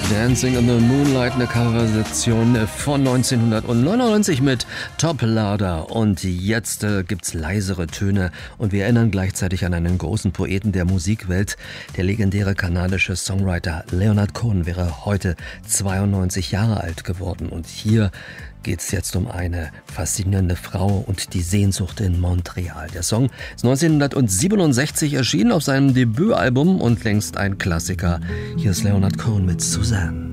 Dancing in the Moonlight, eine Coverversion von 1999 mit Top Loader. Und jetzt gibt's leisere Töne und wir erinnern gleichzeitig an einen großen Poeten der Musikwelt. Der legendäre kanadische Songwriter Leonard Cohen wäre heute 92 Jahre alt geworden. Und hier geht's jetzt um eine faszinierende Frau und die Sehnsucht in Montreal. Der Song ist 1967 erschienen auf seinem Debütalbum und längst ein Klassiker. Hier ist Leonard Cohen mit Suzanne.